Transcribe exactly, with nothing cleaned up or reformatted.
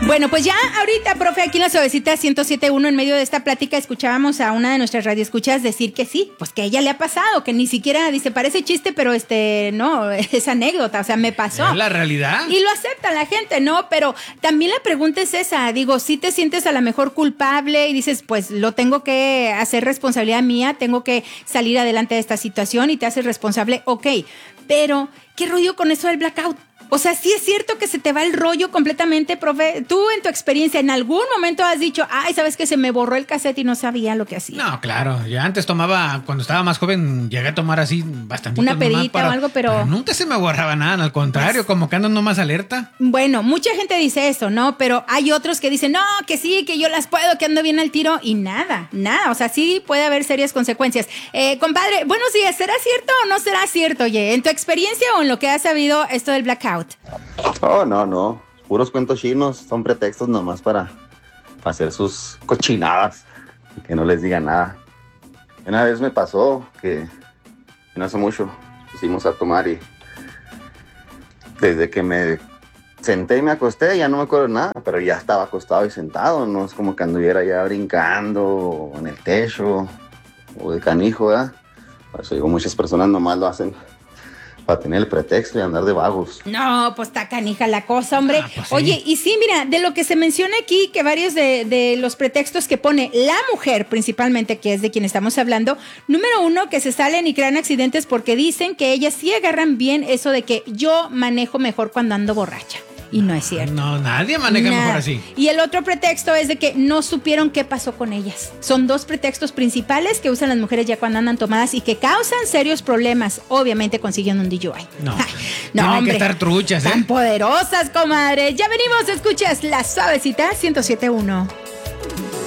Bueno, pues ya ahorita, profe, aquí en la Suavecita ciento siete punto uno, en medio de esta plática, escuchábamos a una de nuestras radioescuchas decir que sí, pues que a ella le ha pasado, que ni siquiera, dice, parece chiste, pero este, no, es anécdota, o sea, me pasó. ¿Es la realidad? Y lo acepta la gente, ¿no? Pero también la pregunta es esa, digo, si te sientes a lo mejor culpable y dices, pues lo tengo que hacer responsabilidad mía, tengo que salir adelante de esta situación y te haces responsable, ok, pero ¿qué rollo con eso del blackout? O sea, sí es cierto que se te va el rollo completamente, profe. Tú, en tu experiencia, ¿en algún momento has dicho, ay, sabes que se me borró el cassette y no sabía lo que hacía? No, claro. Yo antes tomaba, cuando estaba más joven, llegué a tomar así bastante. Una pedita para, o algo, pero... pero... nunca se me borraba nada, al contrario, pues, como que ando nomás alerta. Bueno, mucha gente dice eso, ¿no? Pero hay otros que dicen, no, que sí, que yo las puedo, que ando bien al tiro. Y nada, nada. O sea, sí puede haber serias consecuencias. Eh, compadre, buenos días. ¿Será cierto o no será cierto, oye? ¿En tu experiencia o en lo que has sabido esto del blackout? Oh, no, no. Puros cuentos chinos. Son pretextos nomás para, para hacer sus cochinadas. Que no les diga nada. Una vez me pasó que no hace mucho pusimos a tomar y desde que me senté y me acosté ya no me acuerdo de nada, pero ya estaba acostado y sentado. No es como que anduviera ya brincando en el techo o de canijo, ¿verdad? Por eso digo, muchas personas nomás lo hacen para tener el pretexto y andar de vagos. No, pues está canija la cosa, hombre. Ah, pues sí. Oye, y sí, mira, de lo que se menciona aquí, que varios de, de los pretextos que pone la mujer, principalmente, que es de quien estamos hablando, número uno, que se salen y crean accidentes porque dicen que ellas sí agarran bien eso de que yo manejo mejor cuando ando borracha. Y no es cierto. No, nadie maneja Nada. mejor así. Y el otro pretexto es de que no supieron qué pasó con ellas. Son dos pretextos principales que usan las mujeres ya cuando andan tomadas y que causan serios problemas. Obviamente consiguiendo un D J I. No, no, tienen hombre, que estar truchas, ¿eh? Tan poderosas, comadre. Ya venimos, escuchas La Suavecita ciento siete punto uno.